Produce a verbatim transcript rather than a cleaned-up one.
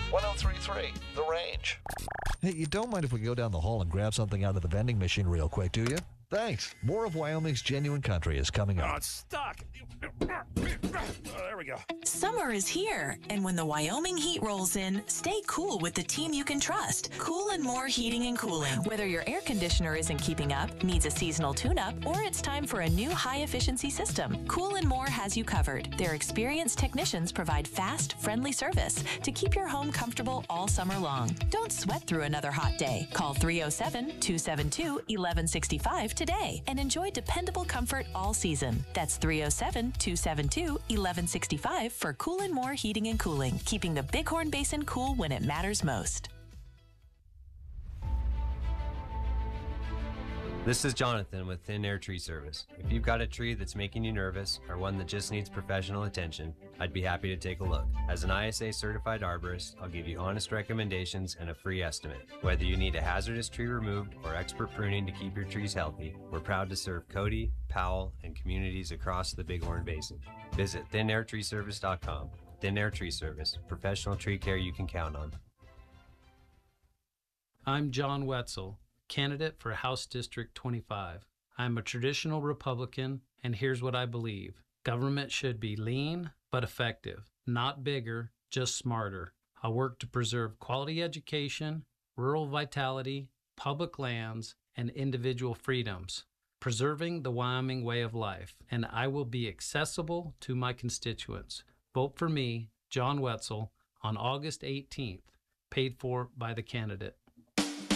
one oh three point three The Range. Hey, you don't mind if we go down the hall and grab something out of the vending machine real quick, do you? Thanks. More of Wyoming's Genuine Country is coming Oh, up. it's stuck. Oh, there we go. Summer is here, and when the Wyoming heat rolls in, stay cool with the team you can trust. Cool and More Heating and Cooling. Whether your air conditioner isn't keeping up, needs a seasonal tune-up, or it's time for a new high-efficiency system, Cool and More has you covered. Their experienced technicians provide fast, friendly service to keep your home comfortable all summer long. Don't sweat through another hot day. Call three oh seven, two seven two, one one six five today and enjoy dependable comfort all season. That's three oh seven, two seven two, one one six five for Cool and More Heating and Cooling, keeping the Bighorn Basin cool when it matters most. This is Jonathan with Thin Air Tree Service. If you've got a tree that's making you nervous or one that just needs professional attention, I'd be happy to take a look. As an I S A certified arborist, I'll give you honest recommendations and a free estimate. Whether you need a hazardous tree removed or expert pruning to keep your trees healthy, we're proud to serve Cody, Powell, and communities across the Bighorn Basin. Visit thin air tree service dot com. Thin Air Tree Service, professional tree care you can count on. I'm John Wetzel, candidate for House District twenty-five. I'm a traditional Republican, and here's what I believe. Government should be lean but effective, not bigger, just smarter. I'll work to preserve quality education, rural vitality, public lands, and individual freedoms, preserving the Wyoming way of life, and I will be accessible to my constituents. Vote for me, John Wetzel, on August eighteenth, paid for by the candidate.